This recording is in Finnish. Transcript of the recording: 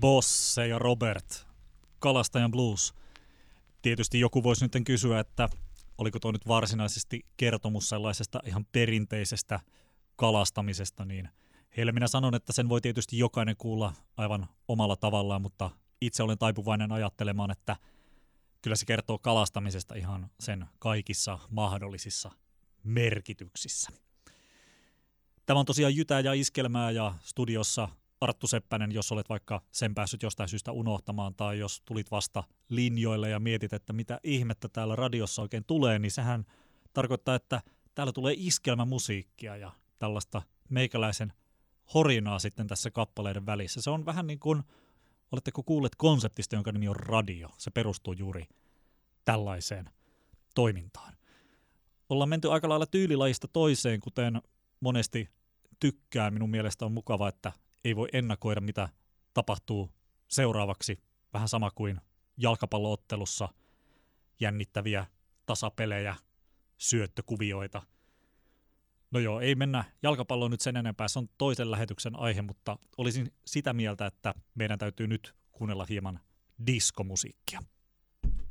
Bosse ja Robert, Kalastajan blues. Tietysti joku voisi nyt kysyä, että oliko tuo nyt varsinaisesti kertomus sellaisesta ihan perinteisestä kalastamisesta, niin heille minä sanon, että sen voi tietysti jokainen kuulla aivan omalla tavallaan, mutta itse olen taipuvainen ajattelemaan, että kyllä se kertoo kalastamisesta ihan sen kaikissa mahdollisissa merkityksissä. Tämä on tosiaan Jytää ja Iskelmää ja studiossa Arttu Seppänen, jos olet vaikka sen päässyt jostain syystä unohtamaan tai jos tulit vasta linjoille ja mietit, että mitä ihmettä täällä radiossa oikein tulee, niin sehän tarkoittaa, että täällä tulee iskelmämusiikkia ja tällaista meikäläisen horinaa sitten tässä kappaleiden välissä. Se on vähän niin kuin, oletteko kuulleet konseptista, jonka nimi on radio? Se perustuu juuri tällaiseen toimintaan. Ollaan menty aika lailla tyylilajista toiseen, kuten monesti tykkään. Minun mielestä on mukava, että ei voi ennakoida, mitä tapahtuu seuraavaksi. Vähän sama kuin jalkapalloottelussa, jännittäviä tasapelejä, syöttökuvioita. No joo, ei mennä jalkapalloon nyt sen enempää, se on toisen lähetyksen aihe, mutta olisin sitä mieltä, että meidän täytyy nyt kuunnella hieman diskomusiikkia.